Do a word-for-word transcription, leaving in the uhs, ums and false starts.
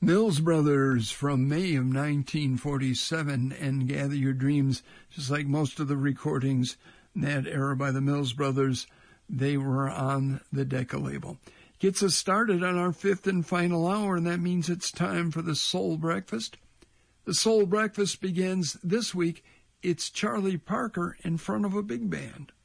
Mills Brothers from May of nineteen forty-seven, and Gather Your Dreams, just like most of the recordings in that era by the Mills Brothers, they were on the Decca label. Gets us started on our fifth and final hour, and that means it's time for the Soul Breakfast. The Soul Breakfast begins this week. It's Charlie Parker in front of a big band.